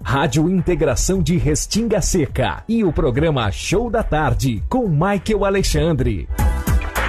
Rádio Integração de Restinga Seca e o programa Show da Tarde com Michael Alexandre.